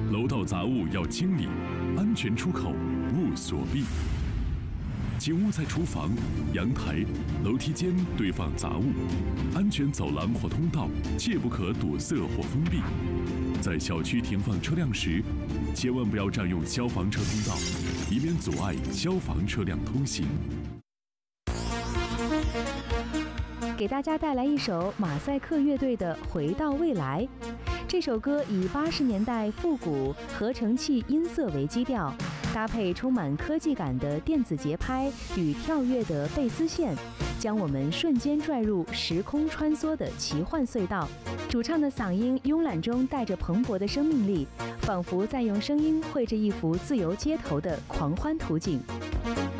楼道杂物要清理，安全出口勿锁闭。请勿在厨房、阳台、楼梯间堆放杂物，安全走廊或通道切不可堵塞或封闭。在小区停放车辆时，千万不要占用消防车通道，以免阻碍消防车辆通行。 给大家带来一首马赛克乐队的《回到未来》。这首歌以80年代复古合成器音色为基调，搭配充满科技感的电子节拍与跳跃的贝斯线，将我们瞬间拽入时空穿梭的奇幻隧道。主唱的嗓音慵懒中带着蓬勃的生命力，仿佛在用声音绘制一幅自由街头的狂欢图景。